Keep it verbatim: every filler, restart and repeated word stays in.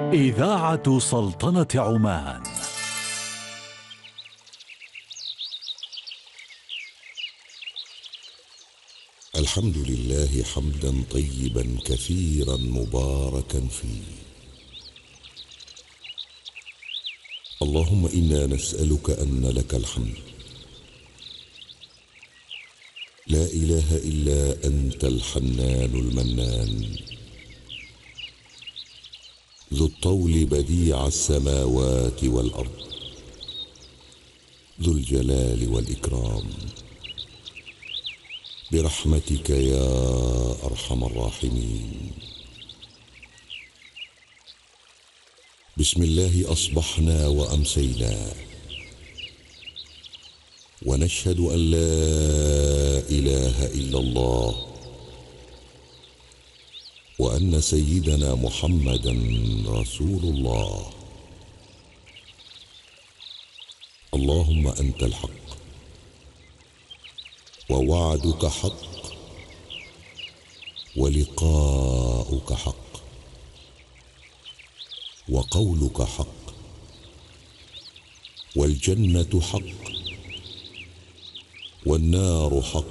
إذاعة سلطنة عمان. الحمد لله حمدا طيبا كثيرا مباركا فيه. اللهم إنا نسألك أن لك الحمد، لا إله إلا أنت الحنان المنان، ذو الطول بديع السماوات والأرض، ذو الجلال والإكرام، برحمتك يا أرحم الراحمين. بسم الله أصبحنا وأمسينا، ونشهد أن لا إله إلا الله، وأن سيدنا محمدا رسول الله. اللهم أنت الحق، ووعدك حق، ولقاؤك حق، وقولك حق، والجنة حق، والنار حق،